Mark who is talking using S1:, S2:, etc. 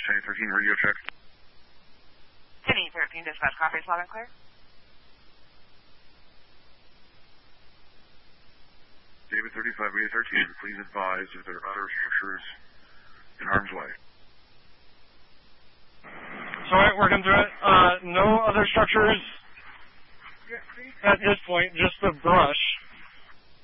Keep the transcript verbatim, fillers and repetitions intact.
S1: Kenny thirteen, radio check.
S2: Kenny thirteen, dispatch, copy, loud and clear.
S1: David thirty-five, radio thirteen, please advise if there are other structures in harm's way.
S3: Sorry, working through it. Uh, no other structures at this point, just the brush.